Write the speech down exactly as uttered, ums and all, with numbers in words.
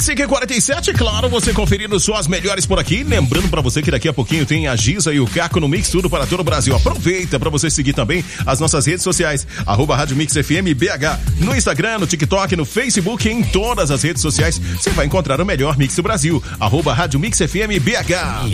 Mix Q quarenta e sete, claro, você conferindo só as melhores por aqui. Lembrando pra você que daqui a pouquinho tem a Giza e o Caco no Mix, tudo para todo o Brasil. Aproveita pra você seguir também as nossas redes sociais, arroba Rádio Mix F M B H, no Instagram, no TikTok, no Facebook, em todas as redes sociais, você vai encontrar o melhor Mix do Brasil, arroba Rádio Mix F M B H.